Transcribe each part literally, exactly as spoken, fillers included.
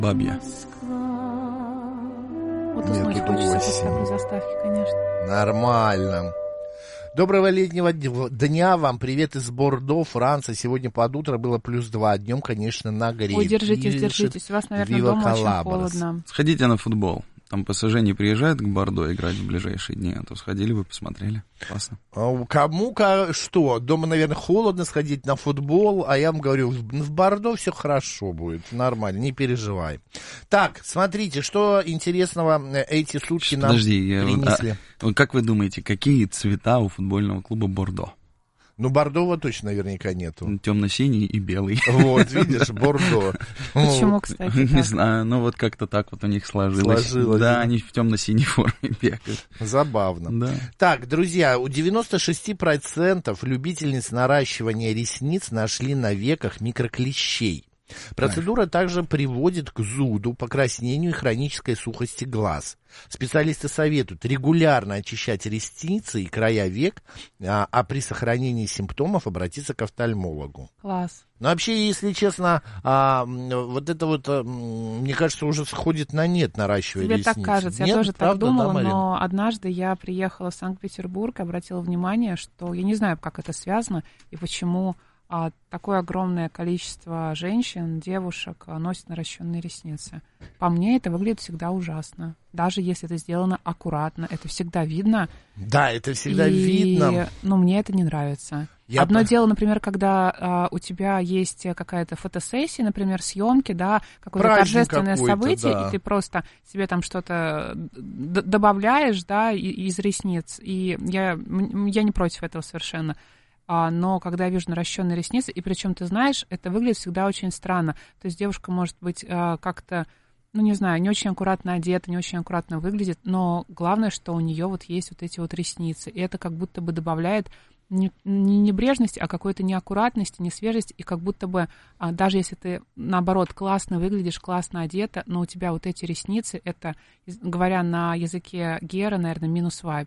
Бабья. Вот узнать Нет, хочется восемь. по такой заставке, конечно. Нормально. Доброго летнего дня вам. Привет из Бордо, Франция. Сегодня под утро было плюс два. Днем, конечно, нагреет. Ой, держитесь, держитесь. У вас, наверное, Вива дома очень Калабрас. холодно. Сходите на футбол. Там ПСЖ не приезжает к Бордо играть в ближайшие дни, а то сходили бы, посмотрели. Классно. А кому-ка что? Дома, наверное, холодно сходить на футбол, а я вам говорю, в в Бордо все хорошо будет, нормально, не переживай. Так, смотрите, что интересного эти сутки нам Подожди, я вот, принесли. а, вот как вы думаете, какие цвета у футбольного клуба Бордо? Ну, бордового точно наверняка нету. Темно-синий и белый. Вот, видишь, Бордо. Почему, кстати, Не так? знаю, ну вот как-то так вот у них сложилось. Сложилось, Да, да. они в темно-синей форме бегают. Забавно. Да. Так, друзья, у девяноста шести процентов любительниц наращивания ресниц нашли на веках микроклещей. Процедура также приводит к зуду, покраснению и хронической сухости глаз. Специалисты советуют регулярно очищать ресницы и края век, а, а при сохранении симптомов обратиться к офтальмологу. Класс. Но вообще, если честно, а, вот это вот, а, мне кажется, уже сходит на нет наращивание Тебе ресниц. так кажется, я Нет? тоже Правда, так думала, да, Марина? но однажды я приехала в Санкт-Петербург и обратила внимание, что я не знаю, как это связано и почему а, такое огромное количество женщин, девушек а, носят наращенные ресницы. По мне это выглядит всегда ужасно. Даже если это сделано аккуратно, это всегда видно. Да, это всегда и, видно. Ну, мне это не нравится. Я Одно по- дело, например, когда а, у тебя есть какая-то фотосессия, например, съемки, да, какое-то Праздник торжественное какой-то, событие, да. и ты просто себе там что-то д- добавляешь, да, и- из ресниц. И я, м, я не против этого совершенно. А, но когда я вижу наращенные ресницы, и причем ты знаешь, это выглядит всегда очень странно. То есть девушка может быть а, как-то, ну, не знаю, не очень аккуратно одета, не очень аккуратно выглядит, но главное, что у нее вот есть вот эти вот ресницы. И это как будто бы добавляет не, не небрежность, а какой-то неаккуратности, несвежесть, и как будто бы, а, даже если ты, наоборот, классно выглядишь, классно одета, но у тебя вот эти ресницы, это, из- говоря на языке Гера, наверное, минус вайб.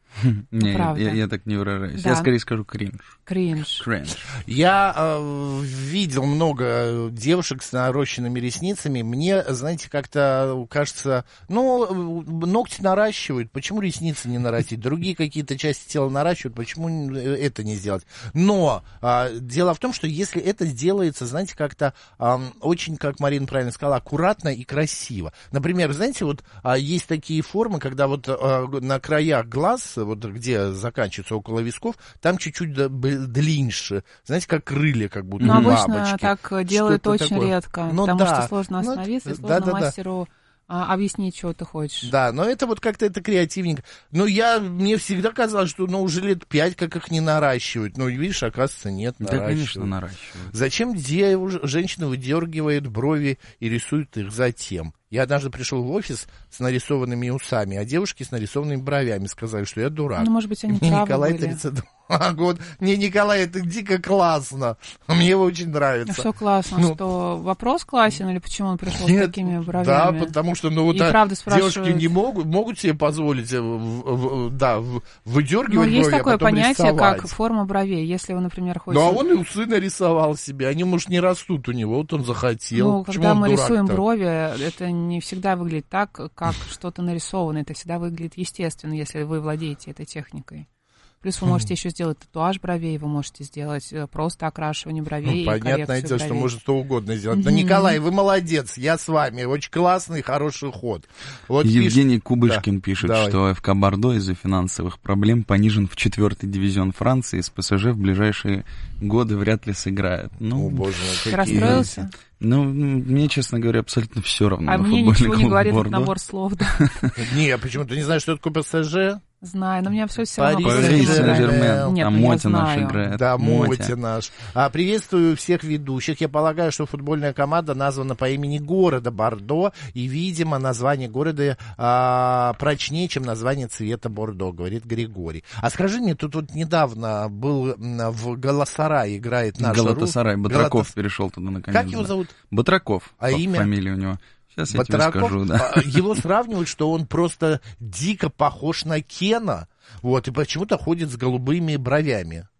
Не, правда. я, я так не выражаюсь. Да. Я скорее скажу кринж. Кринж. Кринж. Я э, видел много девушек с нарощенными ресницами. Мне, знаете, как-то кажется, ну, ногти наращивают, почему ресницы не нарастить? Другие какие-то части тела наращивают, почему это не сделать? Но э, дело в том, что если это сделается, знаете, как-то э, очень, как Марина правильно сказала, аккуратно и красиво. Например, знаете, вот э, есть такие формы, когда вот э, на краях глаз, вот где заканчивается около висков, там чуть-чуть д- б- длиннее, знаете, как крылья, как будто Но у обычно бабочки. так делают Что-то очень такое. редко, Ну потому да. что сложно Ну, остановиться, и да, сложно да, да. мастеру а, объяснить, что ты хочешь. Да, но это вот как-то это креативненько. Но я, мне всегда казалось, что ну, уже лет пять, как их не наращивают. Ну, видишь, оказывается, нет, Да, наращивают. конечно, наращивают. Зачем девуш- женщина выдергивает брови и рисует их затем? Я однажды пришел в офис с нарисованными усами, а девушки с нарисованными бровями сказали, что я дурак. Ну, может быть, они Мне правы Николай были. тридцать два года. Мне, Николай, это дико классно. Мне его очень А нравится. что классно, Ну, что вопрос классен, или почему он пришел Нет, с такими да, бровями? потому что, ну, вот И а, правда спрашивают- девушки не могут, могут себе позволить, э, в- в- да, в- Но выдергивать есть брови, а такое потом понятие, рисовать. как форма бровей. Если вы, например, хотите... Ну, а он и усы нарисовал себе, они, может, не растут у него, вот он захотел. Ну, Почему когда он мы дурак-то? рисуем брови, это не всегда выглядит так, как что-то нарисовано. Это всегда выглядит естественно, если вы владеете этой техникой. Плюс вы можете еще сделать татуаж бровей, вы можете сделать э, просто окрашивание бровей. Ну, и понятное коррекцию дело, что бровей. может что угодно сделать. Но, Мгм. Николай, вы молодец, я с вами. Очень классный, хороший ход. Вот Евгений пишет- Кубышкин Да, пишет, давай. что ФК Бордо из-за финансовых проблем понижен в четвертый дивизион Франции, с ПСЖ в ближайшие годы вряд ли сыграет. Ну, О, боже мой, Ты какие- расстроился? ну, мне, честно говоря, абсолютно все равно А на мне футбольный ничего не клуб говорит этот Бордо. набор слов, да. Не, почему ты не знаешь, что такое ПСЖ? Знаю, но мне все все равно... Пари просто Пари не нравится. Сен-Жермен, Нет, там ну я Мотя наш знаю. играет. Да, Мотя. Мотя наш. А, приветствую всех ведущих. Я полагаю, что футбольная команда названа по имени города Бордо, и, видимо, название города а, прочнее, чем название цвета Бордо, говорит Григорий. А скажи мне, тут вот недавно был м, в Галатасарае играет наш... Галатасарай, Батраков Галатас- перешел туда наконец. Как его да. зовут? Батраков, А фа- имя? фамилия у него. Сейчас я тебе Батраков? скажу, да. А, Его сравнивают, что он просто дико похож на Кена, вот, и почему-то ходит с голубыми бровями.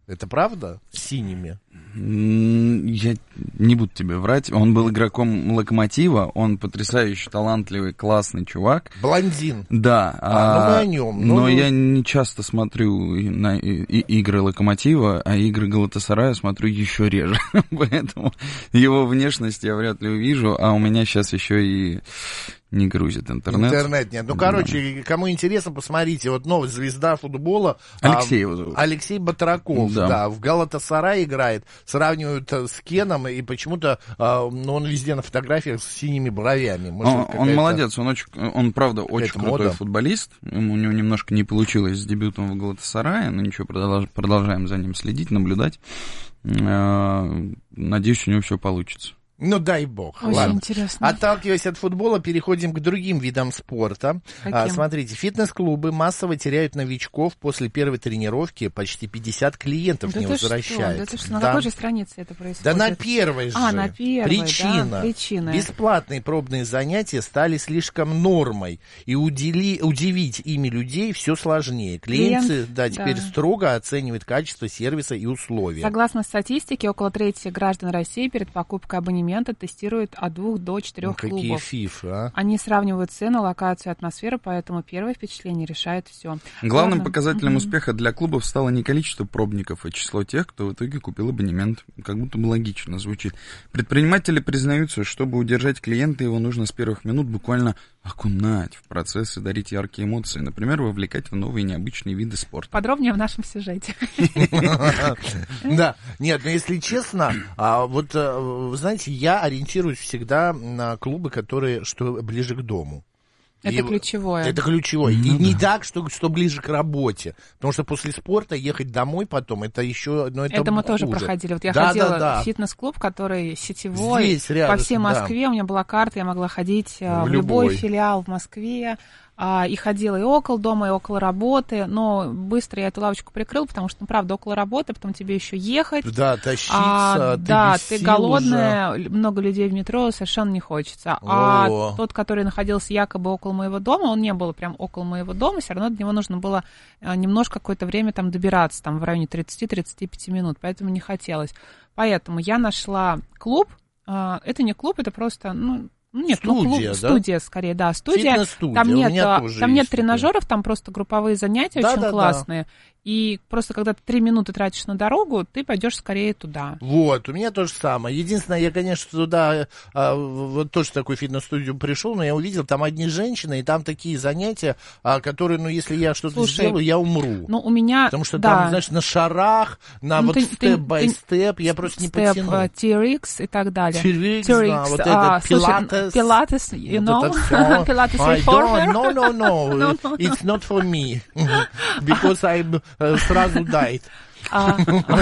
Это правда? С синими? Я не буду тебе врать. Он был игроком «Локомотива». Он потрясающе талантливый, классный чувак. Блондин. Да. А, ну мы о нем. Но ну... я не часто смотрю на и, и, игры «Локомотива», а игры «Галатасарая» смотрю еще реже. Поэтому его внешность я вряд ли увижу. А у меня сейчас еще и... не грузит интернет. Интернет нет. Ну, короче, кому интересно, посмотрите. Вот новая звезда футбола. Алексей его зовут. Алексей Батраков, да. да. В Галатасарай играет. Сравнивают с Кеном, и почему-то ну, он везде на фотографиях с синими бровями. Может, он, он молодец. Он, очень, он правда, очень крутой мода. футболист. У него немножко не получилось с дебютом в Галатасарае, но ничего, продолжаем за ним следить, наблюдать. Надеюсь, у него все получится. Ну, дай бог. Очень Ладно. интересно. Отталкиваясь от футбола, переходим к другим видам спорта. А, смотрите, фитнес-клубы массово теряют новичков после первой тренировки. Почти пятьдесят клиентов да не возвращают. Да ты что? На да. какой же странице это происходит? Да на первой же. А, на первой, Причина. Да, причина. Бесплатные пробные занятия стали слишком нормой. И удели, удивить ими людей все сложнее. Клиенты, Клиент, да, теперь да. строго оценивают качество сервиса и условия. Согласно статистике, около трети граждан России перед покупкой абонемента тестируют от двух до четырех ну, клубов. Какие фифы, а? Они сравнивают цену, локацию, атмосферу, поэтому первое впечатление решает все. Главным Главное... показателем mm-hmm. успеха для клубов стало не количество пробников, а число тех, кто в итоге купил абонемент. Как будто бы логично звучит. Предприниматели признаются, чтобы удержать клиента, его нужно с первых минут буквально окунать в процесс и дарить яркие эмоции. Например, вовлекать в новые необычные виды спорта. Подробнее в нашем сюжете. Да, нет, но если честно, вот, вы знаете, я ориентируюсь всегда на клубы, которые что ближе к дому. Это и ключевое. Это ключевое. Mm-hmm. И не так, что, что ближе к работе. Потому что после спорта ехать домой потом, это еще... Ну, это это мы хуже. тоже проходили. Вот я да, ходила да, да. в фитнес-клуб, который сетевой. Здесь, рядом, по всей Москве. Да. У меня была карта, я могла ходить в, в любой любой филиал в Москве. А, и ходила и около дома, и около работы, но быстро я эту лавочку прикрыла, потому что, ну, правда, около работы, потом тебе еще ехать. Да, тащиться, а, ты да, ты голодная, уже. Много людей в метро, совершенно не хочется. О. А тот, который находился якобы около моего дома, он не был прям около моего дома, все равно до него нужно было немножко какое-то время там добираться, там в районе тридцать-тридцать пять минут, поэтому не хотелось. Поэтому я нашла клуб, это не клуб, это просто, ну, нет, студия, ну, клуб, да? студия, скорее, да, студия. Фитнес-студия. Там нет, там нет такое. тренажеров, там просто групповые занятия да, очень да, классные. Да. И просто когда ты три минуты тратишь на дорогу, ты пойдешь скорее туда. Вот, у меня то же самое. Единственное, я, конечно, туда а, вот тоже в такую фитнес-студию пришел, но я увидел, там одни женщины, и там такие занятия, а, которые, ну, если я что-то Слушай, сделаю, я умру. Ну, у меня, Потому что да. там, знаешь, на шарах, на ну, вот степ-бай-степ, я просто не степ, потяну. Uh, ти эр икс и так далее. ти эр икс, да, вот это, пилатес. Пилатес, you know? Пилатес реформер. No, no, no, it's not for me. Because I'm uh, сразу died. А,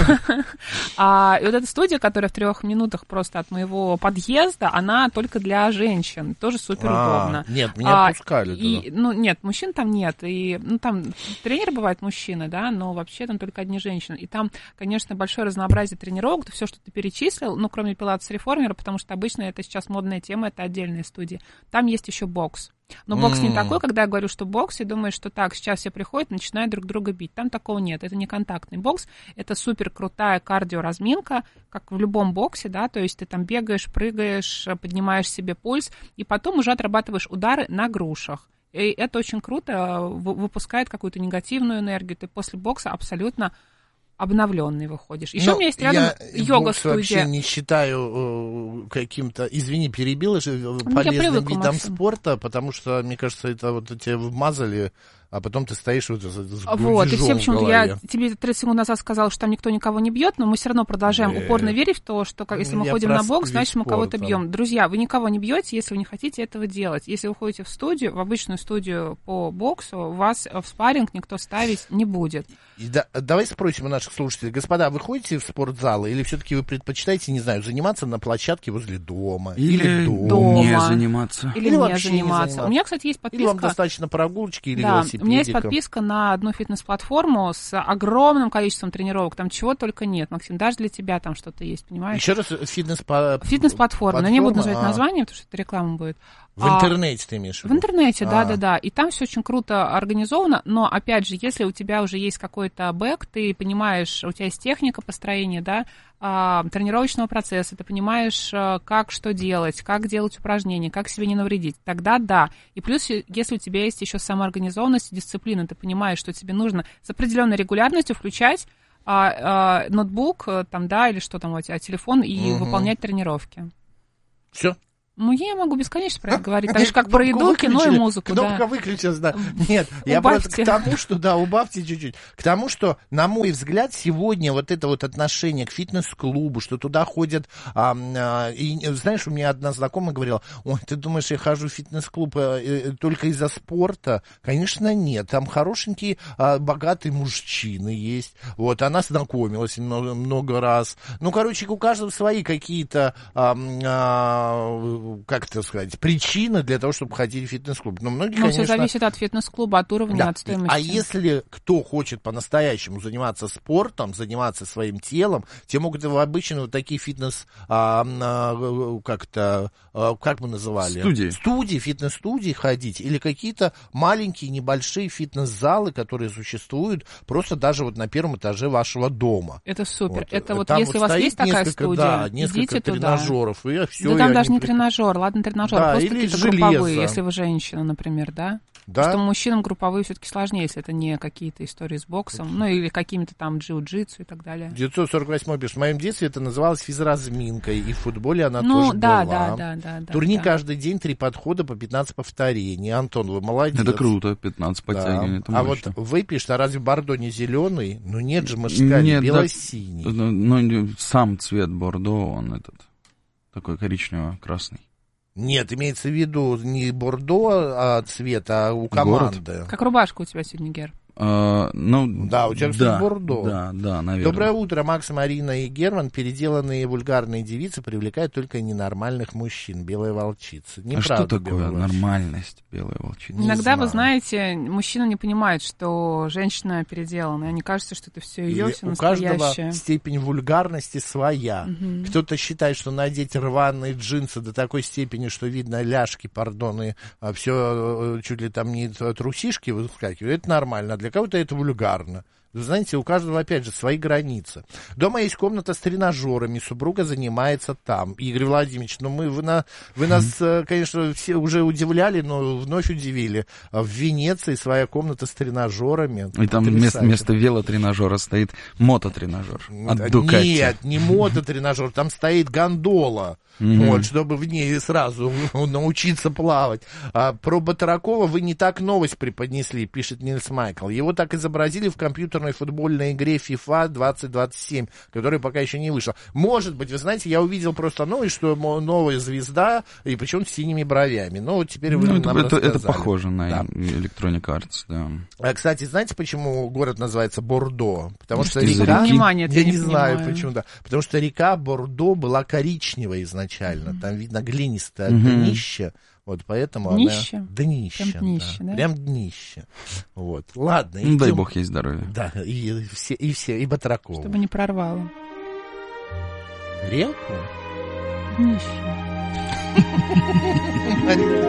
а, и вот эта студия, которая в трех минутах просто от моего подъезда, она только для женщин, тоже супер удобно. А, нет, меня а, пускали и, ну, нет, мужчин там нет. И, ну, там тренеры бывают мужчины, да, но вообще там только одни женщины. И там, конечно, большое разнообразие тренировок, все, что ты перечислил, ну, кроме пилатес реформера, потому что обычно это сейчас модная тема, это отдельные студии. Там есть еще бокс. Но бокс mm. не такой, когда я говорю, что бокс, и думаешь, что так, сейчас все приходят, начинают друг друга бить. Там такого нет, это не контактный бокс, это супер крутая кардиоразминка, как в любом боксе, да, то есть ты там бегаешь, прыгаешь, поднимаешь себе пульс, и потом уже отрабатываешь удары на грушах. И это очень круто, выпускает какую-то негативную энергию, ты после бокса абсолютно обновленный выходишь. Еще Но у меня есть рядом йога-студия. Бокс вообще не считаю э, каким-то, извини, перебила же, полезным видом Максим. спорта, потому что, мне кажется, это вот тебя вмазали, а потом ты стоишь вот с Вот, и все почему-то, я тебе тридцать секунд назад сказала, что там никто никого не бьет, но мы все равно продолжаем Нет. упорно верить в то, что если мы я ходим на бокс, значит, мы кого-то бьем. Друзья, вы никого не бьете, если вы не хотите этого делать. Если вы ходите в студию, в обычную студию по боксу, вас в спарринг никто ставить не будет. И да, давай спросим у наших слушателей, господа, вы ходите в спортзалы или все-таки вы предпочитаете, не знаю, заниматься на площадке возле дома? Или, или дома. Не заниматься. Или, или не заниматься. не заниматься. У меня, кстати, есть подписка. Или вам достаточно прогулочки или да, велосипедика. У меня есть подписка на одну фитнес-платформу с огромным количеством тренировок. Там чего только нет, Максим. Даже для тебя там что-то есть, понимаешь? Еще раз, фитнес-платформа. Фитнес-платформа. Но я не буду называть а. название, потому что это реклама будет. В интернете ты имеешь в виду? В интернете, А. да-да-да. И там все очень круто организовано, но, опять же, если у тебя уже есть какой-то бэк, ты понимаешь, у тебя есть техника построения, да, тренировочного процесса, ты понимаешь, как что делать, как делать упражнения, как себе не навредить, тогда да. И плюс, если у тебя есть еще самоорганизованность и дисциплина, ты понимаешь, что тебе нужно с определенной регулярностью включать а, а, ноутбук, там, да, или что там у тебя, телефон, и угу. выполнять тренировки. Все? Ну, я могу бесконечно про это говорить, так же, как про еду, кино и музыку. Кнопка да. выключилась, да. Нет, я просто к тому, что, да, убавьте чуть-чуть. К тому, что, на мой взгляд, сегодня вот это вот отношение к фитнес-клубу, что туда ходят, а, а, и, знаешь, у меня одна знакомая говорила, ой, ты думаешь, я хожу в фитнес-клуб а, только из-за спорта? Конечно, нет. Там хорошенькие, а, богатые мужчины есть. Вот, она знакомилась много, много раз. Ну, короче, у каждого свои какие-то... А, а, как это сказать, причины для того, чтобы ходить в фитнес-клуб. Но многие, ну, конечно... все зависит от фитнес-клуба, от уровня, да. от стоимости. А если кто хочет по-настоящему заниматься спортом, заниматься своим телом, те могут в обычно вот такие фитнес... А, а, как-то... А, как мы называли? Студии. Студии, фитнес-студии ходить. Или какие-то маленькие, небольшие фитнес-залы, которые существуют просто даже вот на первом этаже вашего дома. Это супер. Вот. Это вот там если вот у вас есть такая несколько, студия, да, несколько идите тренажеров, туда. И все, да там и даже не при... тренажер, ладно, тренажер, да, просто или какие-то железо. групповые, если вы женщина, например, да? Да? Потому что мужчинам групповые все-таки сложнее, если это не какие-то истории с боксом, ну или какими-то там джиу-джитсу и так далее. девятьсот сорок восьмой пишет, в моем детстве это называлось физразминкой, и в футболе она ну, тоже да, была. Да, да, да, да. Турник да. каждый день, три подхода по пятнадцать повторений. Антон, вы молодец. Это круто, пятнадцать да. подтягиваний. Это а мощно. вот вы пишете, а разве бордо не зеленый? Ну нет же, мышкали, бело-синий. Да, ну, сам цвет бордо, он этот, такой коричнево-красный. Нет, имеется в виду не бордо а цвет, а у команды. Город. Как рубашка у тебя сегодня, Гер? Uh, ну, да, у тебя да, все бордо. Да, да, наверное. Доброе утро, Макс, Марина и Герман. Переделанные вульгарные девицы привлекают только ненормальных мужчин. Белая волчица. Неправда, а что такое белая нормальность белая волчица? Иногда, знаю. вы знаете, мужчина не понимает, что женщина переделана. Они кажется, что это все ее, все настоящее. У каждого степень вульгарности своя. Угу. Кто-то считает, что надеть рваные джинсы до такой степени, что видно ляжки, пардоны, а все чуть ли там не трусишки выскакивают, это нормально. Для кого-то это вульгарно. Вы знаете, у каждого, опять же, свои границы. Дома есть комната с тренажерами, супруга занимается там. Игорь Владимирович, ну мы, вы, на, вы нас, конечно, все уже удивляли, но вновь удивили. В Венеции своя комната с тренажерами. И там вместо, вместо велотренажера стоит мототренажер от Дукати. Нет, не мототренажер, там стоит гондола. Mm-hmm. Вот, чтобы в ней сразу научиться плавать. А про Батракова вы не так новость преподнесли, пишет Нильс Майкл. Его так изобразили в компьютерной футбольной игре FIFA двадцать двадцать семь, которая пока еще не вышла. Может быть, вы знаете, я увидел просто новость, что новая звезда, и причем с синими бровями. Ну, вот теперь вы ну, нам это, рассказали. Это похоже на да. Electronic Arts, да. А, кстати, знаете, почему город называется Бордо? Потому что Из-за река... Внимание, я не, не знаю, понимаю. почему, да. Потому что река Бордо была коричневая изначально. Mm-hmm. Там видно глинистое mm-hmm. днище. Вот поэтому днище? она... Днище. Прям днище, да. да? Прям днище. Вот. Ладно. Ну, дай бог ей здоровья. Да, и все, и все, и Батракова. Чтобы не прорвало. Реку? Днище.